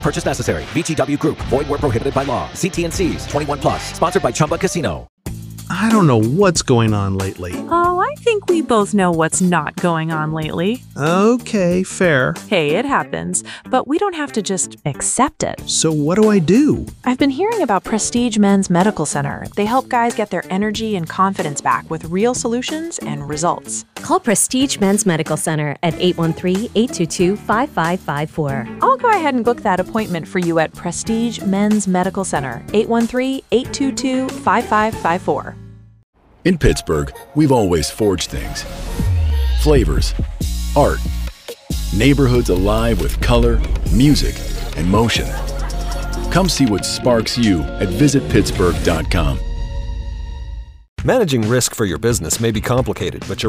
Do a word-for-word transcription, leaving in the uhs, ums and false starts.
Purchase necessary. V G W Group. Void where prohibited by law. See T and C's. twenty-one plus. Sponsored by Chumba Casino. I don't know what's going on lately. Oh, I think we both know what's not going on lately. Okay, fair. Hey, it happens, but we don't have to just accept it. So what do I do? I've been hearing about Prestige Men's Medical Center. They help guys get their energy and confidence back with real solutions and results. Call Prestige Men's Medical Center at eight one three, eight two two, five five five four. I'll go ahead and book that appointment for you at Prestige Men's Medical Center, eight one three, eight two two, five five five four. In Pittsburgh, we've always forged things. Flavors, art, neighborhoods alive with color, music, and motion. Come see what sparks you at visit pittsburgh dot com. Managing risk for your business may be complicated, but your